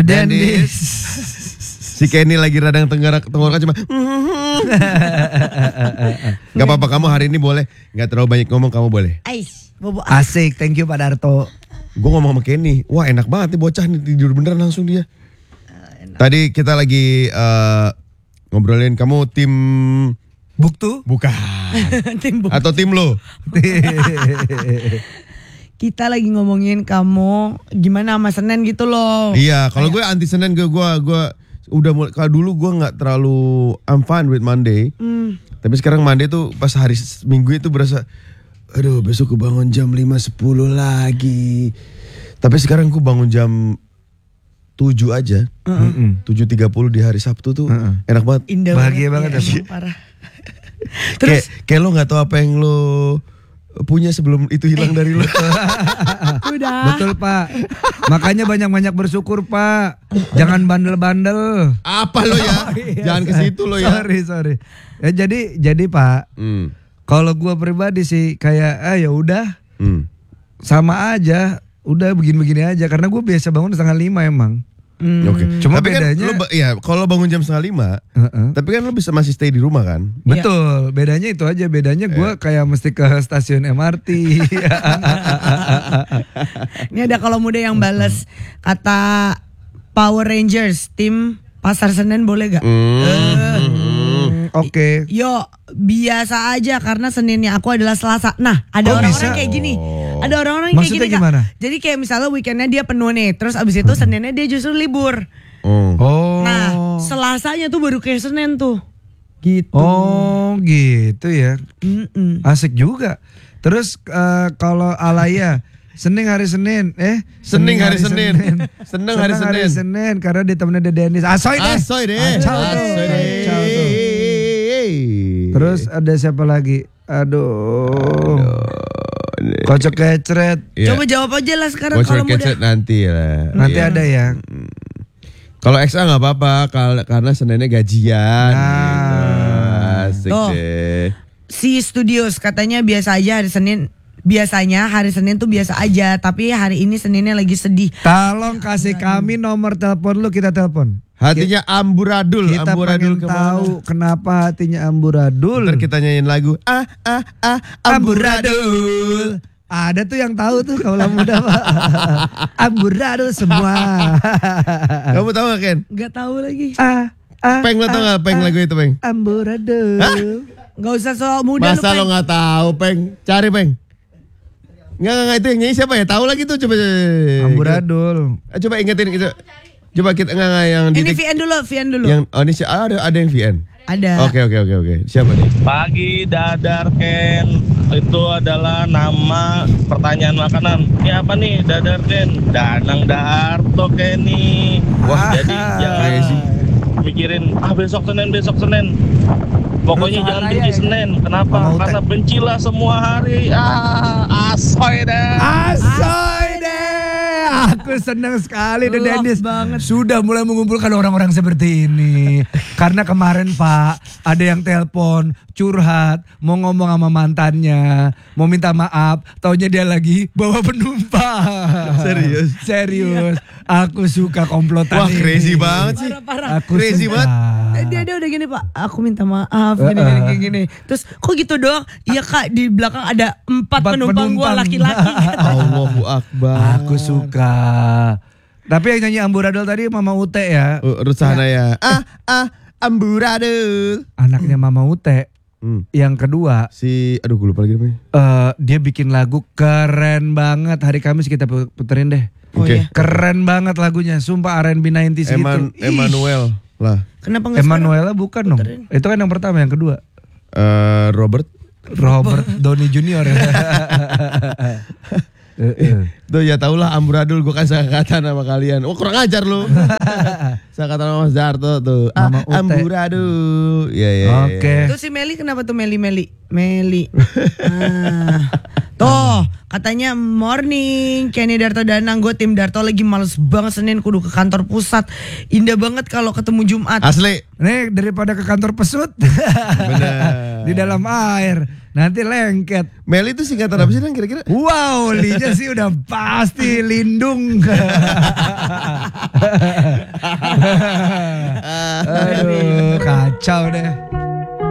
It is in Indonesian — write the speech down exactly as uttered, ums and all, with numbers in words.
Dendis. Si Kenny lagi radang tenggorok tenggorokan cuma. Gak apa-apa, kamu hari ini boleh gak terlalu banyak ngomong, kamu boleh. Ais, bobo asik, thank you Pak Darto. Gue ngomong sama Kenny, wah enak banget nih bocah nih, tidur beneran langsung dia. Uh, Tadi kita lagi uh, ngobrolin kamu tim Buktu? Bukan. Tim Buktu. Atau tim lo? Kita lagi ngomongin kamu gimana sama Senin gitu loh. Iya, kalau gue anti Senin, gue gue gue udah mulai. Kalau dulu gue nggak terlalu I'm fine with Monday. Hmm. Tapi sekarang Monday tuh pas hari Minggu itu berasa, aduh besok gue bangun jam lima sepuluh lagi. Tapi sekarang gue bangun jam tujuh aja. Uh-uh. tujuh tiga puluh di hari Sabtu tuh uh-uh. enak banget. Indah bahagia banget, banget ya, parah. Terus kayak, kayak lo gak tahu apa yang lo punya sebelum itu hilang eh. dari lo. Udah. Betul Pak. Makanya banyak-banyak bersyukur Pak. Jangan bandel-bandel. Apa lo ya? Oh, iya, Jangan ke situ lo ya. Sorry sorry. Ya jadi jadi Pak. Hmm. Kalau gue pribadi sih kayak ah ya udah. Hmm. Sama aja. Udah begini-begini aja. Karena gue biasa bangun setengah lima emang. Hmm. Oke. Okay. Cuma tapi bedanya, kan lo, ya kalau bangun jam setengah lima, uh-uh. tapi kan lo bisa masih stay di rumah kan? Betul. Bedanya itu aja. Bedanya gue yeah. kayak mesti ke stasiun M R T. Ini ada kalau muda yang balas kata Power Rangers tim Pasar Senen boleh gak? Mm. Uh. Mm. Oke. Okay. Yo biasa aja karena Seninnya aku adalah Selasa. Nah ada oh, orang-orang kayak gini. Ada orang-orang kayak gini Kak. Gimana? Jadi kayak misalnya weekendnya dia penuh nih, terus abis itu hmm. Seninnya dia justru libur. Oh. Nah Selasanya tuh baru kayak Senin tuh. Gitu. Oh gitu ya. Mm-mm. Asik juga. Terus uh, kalau Alaya Senin hari Senin, eh Senin hari, hari Senin, Senin hari Senin, hari Senin karena ditemenin Dede Dennis. Asoy deh, asoy deh, asoy deh. Terus ada siapa lagi? Aduh. Aduh. Kocok kecret. Ya. Coba jawab aja lah sekarang. Kocok kecret nanti lah. Nanti ya. Ada ya. Kalau X A nggak apa-apa, karena Seninnya gajian. Nah. Asik oh. deh. Si Studios katanya biasa aja hari Senin. Biasanya hari Senin tuh biasa aja, tapi hari ini Seninnya lagi sedih. Tolong kasih kami nomor telepon lu, kita telepon. Hatinya amburadul, kita amburadul pengen tahu kenapa hatinya amburadul. Ntar kita nyanyiin lagu ah ah ah amburadul. Ada tuh yang tahu tuh kalau muda Pak. Amburadul semua. Kamu tahu gak Ken? Gak tahu lagi. Ah, ah, Peng lo tau gak Peng ah, lagu itu Peng? Amburadul. Hah? Gak usah soal muda. Masa lo gak tahu Peng? Cari Peng. Enggak enggak itu yang nyanyi siapa ya? Tahu lagi tuh coba. Amburadul. Coba ingetin gitu. Coba kita enggak enggak yang ini V N dulu, V N dulu. Yang oh ini ada ada yang V N. Ada. Oke oke oke oke. Siapa nih? Pagi Dadar Ken. Itu adalah nama pertanyaan makanan. Ini apa nih Dadar Ken? Danang Darto Kenny. Wah, jadi jangan sih mikirin ah besok Senin besok Senin. Pokoknya jangan benci Senin. Kenapa? Karena bencilah semua hari. Ah, asoy deh. Asoy deh. Aku senang sekali deh Dennis banget. Sudah mulai mengumpulkan orang-orang seperti ini. Karena kemarin Pak ada yang telepon curhat, mau ngomong sama mantannya, mau minta maaf, taunya dia lagi bawa penumpang. Serius? Serius. Aku suka komplotan. Wah, ini. crazy banget sih. Parah, parah. Aku crazy suka. banget. Dia dia udah gini Pak, aku minta maaf gini gini gini, gini. Terus kok gitu doang? Iya Kak, di belakang ada empat, empat penumpang, penumpang. Gua laki-laki. Allahu Akbar. Aku suka. Tapi yang nyanyi amburadul tadi Mama Ute ya. Uh, Rusana ya. Ah ah amburadul. Anaknya Mama Ute. Hmm. Yang kedua si aduh gue lupa lagi namanya. Uh, dia bikin lagu keren banget. Hari Kamis kita puterin deh. Oh okay. Iya. Keren banget lagunya. Sumpah R and B sembilan puluhan Eman, gitu. Emmanuel lah. Kenapa enggak Emmanuel bukan dong. Itu kan yang pertama, yang kedua. Uh, Robert Robert Downey Junior ya. Uh, uh. Tuh ya tau lah amburadul, gue kan seangkatan sama kalian. Oh kurang ajar lu. Seangkatan sama Mas Darto tuh. Ah, amburadul. Ya ya. Oke. Okay. Tuh si Meli kenapa tuh Meli Meli Meli. ah. Tuh katanya morning Kenny Darto Danang, gue tim Darto lagi males banget Senin kudu ke kantor pusat. Indah banget kalau ketemu Jumat. Asli. Nih daripada ke kantor pesut. Bener. Di dalam air. Nanti lengket. Meli itu singkatan apa sih Nang kira-kira? Wow, linya sih udah pasti lindung. Aduh, kacau deh.